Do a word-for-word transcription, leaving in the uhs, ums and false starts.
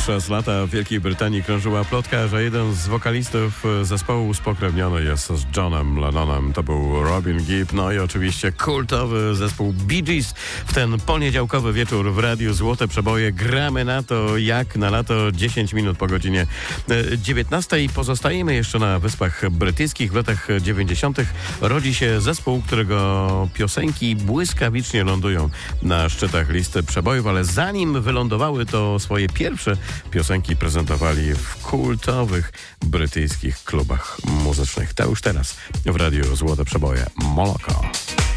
Przez lata w Wielkiej Brytanii krążyła plotka, że jeden z wokalistów zespołu spokrewniony jest z Johnem Lennonem. To był Robin Gibb. No i oczywiście kultowy zespół Bee Gees. W ten poniedziałkowy wieczór w Radiu Złote Przeboje gramy na to jak na lato, dziesięć minut po godzinie dziewiętnastej. Pozostajemy jeszcze na Wyspach Brytyjskich. W latach dziewięćdziesiątych rodzi się zespół, którego piosenki błyskawicznie lądują na szczytach listy przebojów, ale zanim wylądowały, to swoje pierwsze piosenki prezentowali w kultowych brytyjskich klubach muzycznych. To już teraz w Radiu Złote Przeboje Moloko.